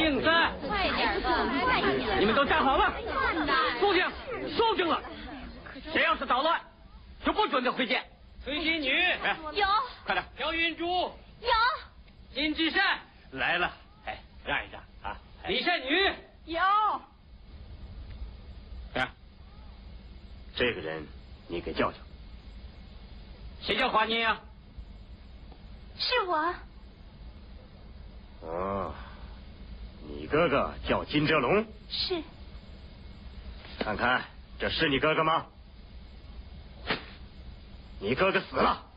名字， 快点吧，快一点！ 你们都站好了，肃静，肃静了。谁要是捣乱，就不准他回见。 崔新女， 有， 快点。 朴云珠有， 金志善来了，哎，让一让啊。 李善女有。 啊，这个人你给叫叫。谁叫华妮呀？ 是我。 哦，你哥哥叫金哲龙。 是。 看看，这是你哥哥吗？你哥哥死了。